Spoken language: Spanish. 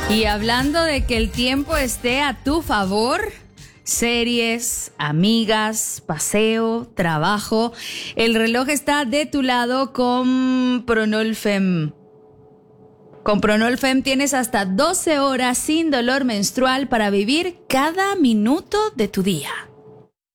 Y hablando de que el tiempo esté a tu favor, series, amigas, paseo, trabajo, el reloj está de tu lado con Pronolfem. Con Pronolfem tienes hasta 12 horas sin dolor menstrual para vivir cada minuto de tu día.